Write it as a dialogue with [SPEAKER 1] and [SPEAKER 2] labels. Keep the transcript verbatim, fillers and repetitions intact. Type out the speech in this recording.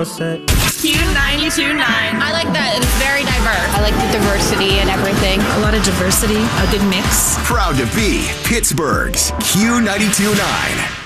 [SPEAKER 1] Q ninety-two nine.
[SPEAKER 2] I like that it's very diverse. I like the diversity and everything.
[SPEAKER 3] A lot of diversity, a good mix.
[SPEAKER 4] Proud to be Pittsburgh's Q ninety-two nine.